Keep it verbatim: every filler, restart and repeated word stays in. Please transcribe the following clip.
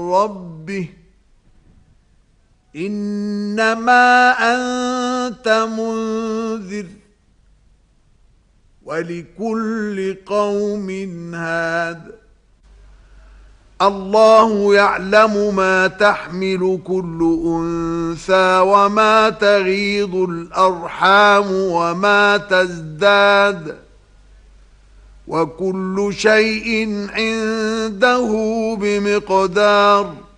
ربه إنما أنت منذر ولكل قوم هاد الله يعلم ما تحمل كل أنثى وما تغيض الأرحام وما تزداد وكل شيء عنده بمقدار